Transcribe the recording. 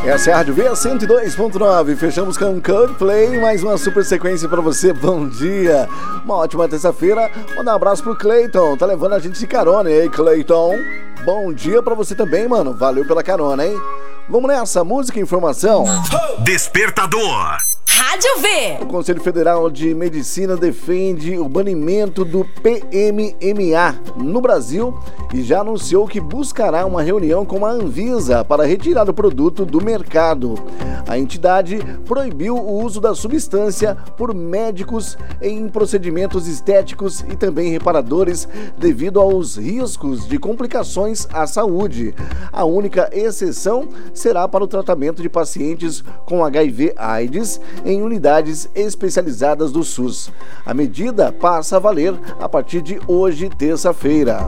Essa é a Rádio V 102.9. Fechamos com Coldplay, mais uma super sequência pra você. Bom dia, uma ótima terça-feira. Manda um abraço pro Cleiton, tá levando a gente de carona. E aí, Cleiton, bom dia pra você também, mano. Valeu pela carona, hein? Vamos nessa, música e informação. Despertador. Rádio V. O Conselho Federal de Medicina defende o banimento do PMMA no Brasil e já anunciou que buscará uma reunião com a Anvisa para retirar o produto do mercado. A entidade proibiu o uso da substância por médicos em procedimentos estéticos e também reparadores devido aos riscos de complicações à saúde. A única exceção será para o tratamento de pacientes com HIV/AIDS em unidades especializadas do SUS. A medida passa a valer a partir de hoje, terça-feira.